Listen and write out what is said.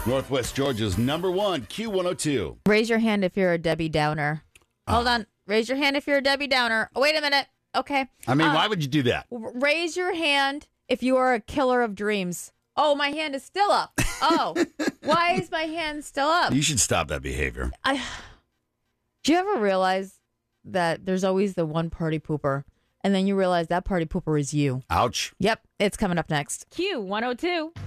Northwest Georgia's number one Q102. Raise your hand if you're a Debbie Downer. Hold on. Raise your hand if you're a Debbie Downer. Oh, wait a minute. Okay. I mean, why would you do that? Raise your hand if you are a killer of dreams. Oh, my hand is still up. Oh, why is my hand still up? You should stop that behavior. Do you ever realize that there's always the one party pooper, and then you realize that party pooper is you? Ouch. Yep, it's coming up next. Q102.